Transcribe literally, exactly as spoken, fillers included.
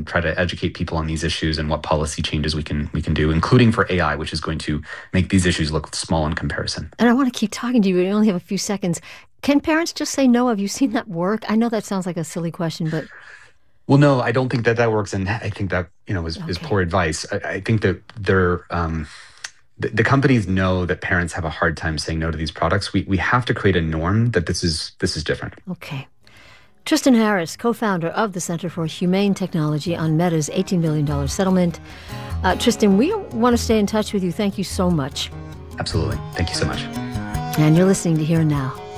try to educate people on these issues and what policy changes we can we can do, including for A I, which is going to make these issues look small in comparison. And I want to keep talking to you, but we only have a few seconds. Can parents just say no? Have you seen that work? I know that sounds like a silly question, but... Well, no, I don't think that that works, and I think that, you know, is, Okay. is poor advice. I, I think that they're... Um, the, the companies know that parents have a hard time saying no to these products. We we have to create a norm that this is this is different. Okay. Tristan Harris, co-founder of the Center for Humane Technology on Meta's eighteen billion dollars settlement. Uh, Tristan, we want to stay in touch with you. Thank you so much. Absolutely. Thank you so much. And you're listening to Here and Now.